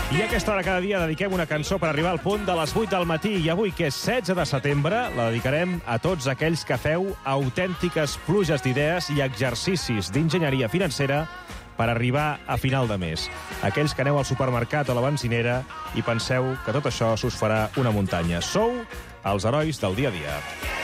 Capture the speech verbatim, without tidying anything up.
I a aquesta hora cada dia dediquem una cançó per arribar al punt de les vuit del matí. I avui, que és setze de setembre, la dedicarem a tots aquells que feu autèntiques pluges d'idees i exercicis d'enginyeria financera per arribar a final de mes. Aquells que aneu al supermercat o a la benzinera i penseu que tot això s'us farà una muntanya. Sou els herois del dia a dia.